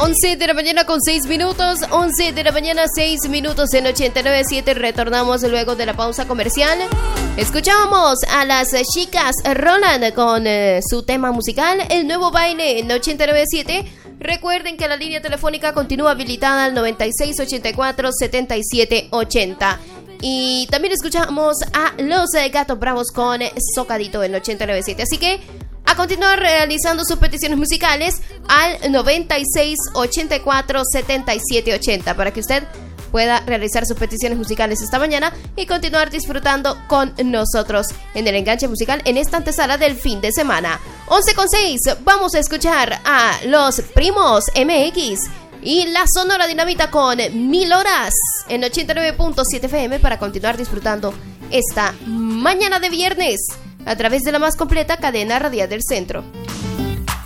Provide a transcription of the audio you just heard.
11 de la mañana con 6 minutos, 11 de la mañana 6 minutos en 89.7. Retornamos luego de la pausa comercial. Escuchábamos a las chicas Roland con su tema musical, El Nuevo Baile en 89.7. Recuerden que la línea telefónica continúa habilitada al 9684-7780. Y también escuchamos a los Gatos Bravos con Socadito en 89.7. Así que a continuar realizando sus peticiones musicales al 9684-7780 para que usted pueda realizar sus peticiones musicales esta mañana y continuar disfrutando con nosotros en el enganche musical en esta antesala del fin de semana. 11:06, vamos a escuchar a los Primos MX y la Sonora Dinamita con 1000 horas en 89.7 FM para continuar disfrutando esta mañana de viernes a través de la más completa cadena radial del centro.